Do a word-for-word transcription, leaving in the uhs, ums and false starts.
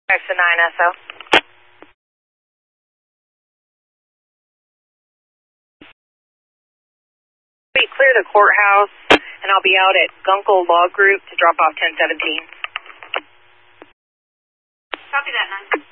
Exit nine S O. We clear the courthouse, and I'll be out at Gunkel Law Group to drop off ten seventeen. Copy that, nine.